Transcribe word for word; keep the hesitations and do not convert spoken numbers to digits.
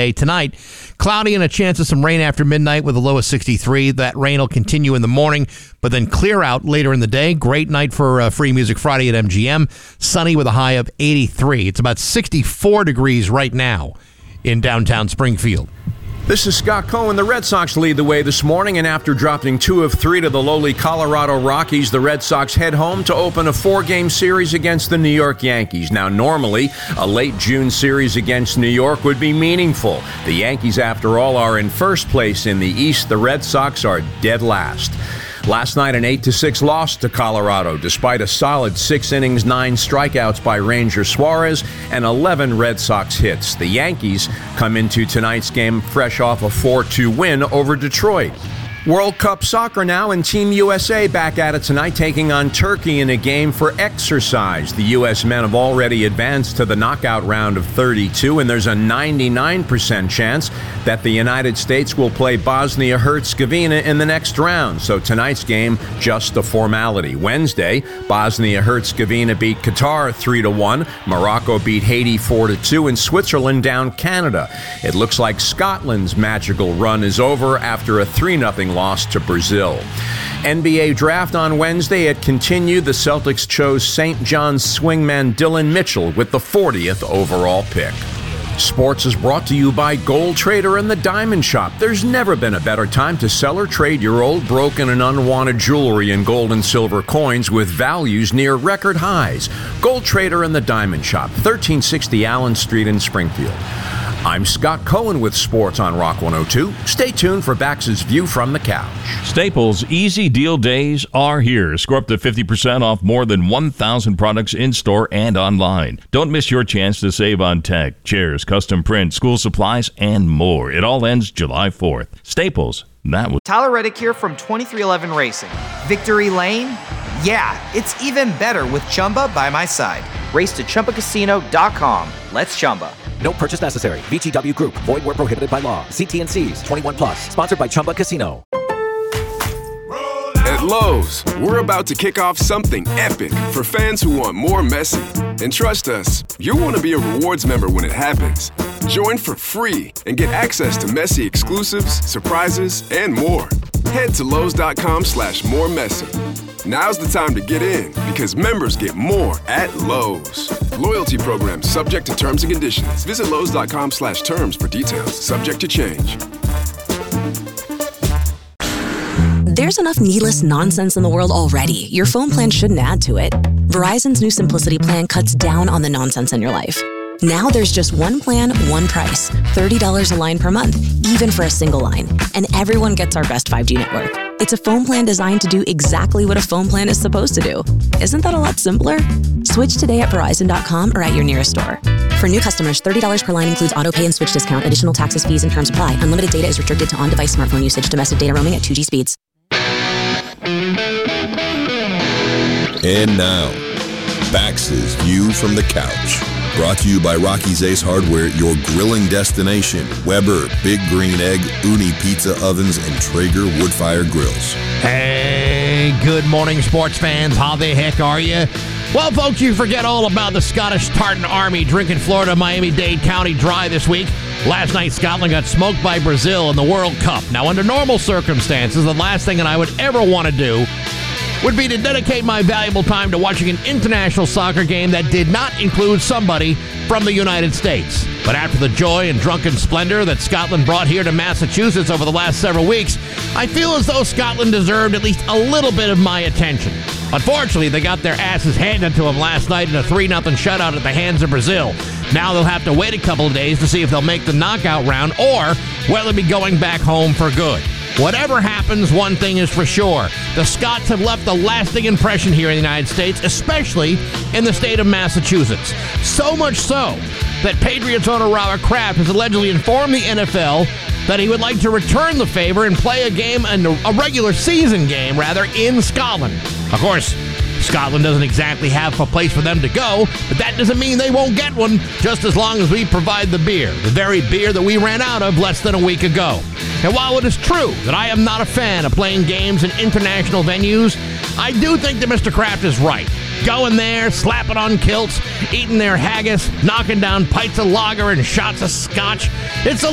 day. Tonight, cloudy and a chance of some rain after midnight with a low of sixty-three. That rain will continue in the morning, but then clear out later in the day. Great night for uh, Free Music Friday at M G M. Sunny with a high of eighty-three. It's about sixty-four degrees right now in downtown Springfield. This is Scott Cohen. The Red Sox lead the way this morning, and after dropping two of three to the lowly Colorado Rockies, the Red Sox head home to open a four-game series against the New York Yankees. Now, normally, a late June series against New York would be meaningful. The Yankees, after all, are in first place in the East. The Red Sox are dead last. Last night, an eight to six loss to Colorado, despite a solid six innings, nine strikeouts by Ranger Suarez, and eleven Red Sox hits. The Yankees come into tonight's game fresh off a four two win over Detroit. World Cup soccer now, and Team U S A back at it tonight, taking on Turkey in a game for exercise. The U S men have already advanced to the knockout round of thirty-two, and there's a ninety-nine percent chance that the United States will play Bosnia-Herzegovina in the next round. So tonight's game, just a formality. Wednesday, Bosnia-Herzegovina beat Qatar three to one, Morocco beat Haiti four to two, and Switzerland down Canada. It looks like Scotland's magical run is over after a three nothing loss to Brazil. N B A draft on Wednesday. It continued. The Celtics chose Saint John's swingman Dylan Mitchell with the fortieth overall pick. Sports is brought to you by Gold Trader and the Diamond Shop. There's never been a better time to sell or trade your old, broken, and unwanted jewelry and gold and silver coins with values near record highs. Gold Trader and the Diamond Shop, thirteen sixty Allen Street in Springfield. I'm Scott Cohen with Sports on Rock one oh two. Stay tuned for Bax's View from the Couch. Staples Easy Deal Days are here. Score up to fifty percent off more than one thousand products in-store and online. Don't miss your chance to save on tech, chairs, custom print, school supplies, and more. It all ends July fourth. Staples. That was Tyler Reddick here from twenty-three eleven Racing. Victory Lane? Yeah, it's even better with Chumba by my side. Race to Chumba Casino dot com. Let's Chumba. No purchase necessary. V G W Group. Void where prohibited by law. See T and C's. twenty-one plus. Sponsored by Chumba Casino. At Lowe's, we're about to kick off something epic for fans who want more Messi. And trust us, you'll want to be a rewards member when it happens. Join for free and get access to Messi exclusives, surprises, and more. Head to Lowe's.com slash more Messi. Now's the time to get in because members get more at Lowe's. Loyalty program subject to terms and conditions. Visit Lowe's.com slash terms for details. Subject to change. There's enough needless nonsense in the world already. Your phone plan shouldn't add to it. Verizon's new Simplicity plan cuts down on the nonsense in your life. Now there's just one plan, one price. thirty dollars a line per month, even for a single line. And everyone gets our best five G network. It's a phone plan designed to do exactly what a phone plan is supposed to do. Isn't that a lot simpler? Switch today at Verizon dot com or at your nearest store. For new customers, thirty dollars per line includes auto pay and switch discount. Additional taxes, fees, and terms apply. Unlimited data is restricted to on-device smartphone usage. Domestic data roaming at two G speeds. And now, Bax's View from the Couch. Brought to you by Rocky's Ace Hardware, your grilling destination. Weber, Big Green Egg, Uni Pizza Ovens, and Traeger Woodfire Grills. Hey, good morning, sports fans. How the heck are you? Well, folks, you forget all about the Scottish Tartan Army drinking Florida Miami-Dade County dry this week. Last night, Scotland got smoked by Brazil in the World Cup. Now, under normal circumstances, the last thing that I would ever want to do would be to dedicate my valuable time to watching an international soccer game that did not include somebody from the United States. But after the joy and drunken splendor that Scotland brought here to Massachusetts over the last several weeks, I feel as though Scotland deserved at least a little bit of my attention. Unfortunately, they got their asses handed to them last night in a three nothing shutout at the hands of Brazil. Now they'll have to wait a couple of days to see if they'll make the knockout round or whether they'll be going back home for good. Whatever happens, one thing is for sure. The Scots have left a lasting impression here in the United States, especially in the state of Massachusetts. So much so that Patriots owner Robert Kraft has allegedly informed the N F L that he would like to return the favor and play a game, a regular season game, rather, in Scotland. Of course, Scotland doesn't exactly have a place for them to go, but that doesn't mean they won't get one just as long as we provide the beer, the very beer that we ran out of less than a week ago. And while it is true that I am not a fan of playing games in international venues, I do think that Mister Kraft is right. Going there, slapping on kilts, eating their haggis, knocking down pints of lager and shots of scotch. It's a